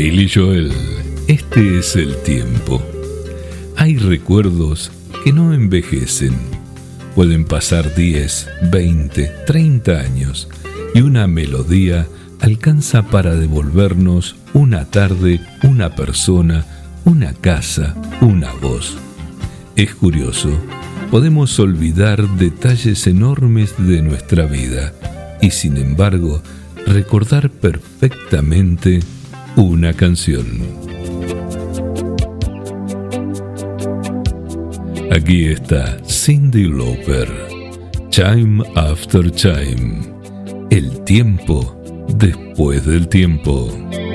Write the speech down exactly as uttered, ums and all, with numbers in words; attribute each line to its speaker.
Speaker 1: Billy Joel, este es el tiempo. Hay recuerdos que no envejecen. Pueden pasar diez, veinte, treinta años y una melodía alcanza para devolvernos una tarde, una persona, una casa, una voz. Es curioso, podemos olvidar detalles enormes de nuestra vida y sin embargo recordar perfectamente una canción. Aquí está Cyndi Lauper, Time After Time, el tiempo después del tiempo.